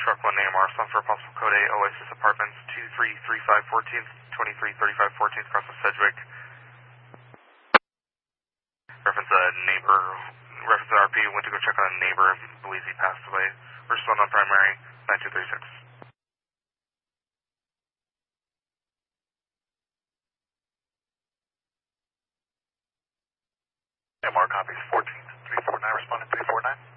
Truck 1 AMR, some for possible code A, Oasis Apartments, 2335 14th, 2335 14th, across the Sedgwick. Reference a neighbor, reference the RP, went to go check on a neighbor and believes he passed away. We're still on primary, 9236. MR copies 14th, 349, responding 349.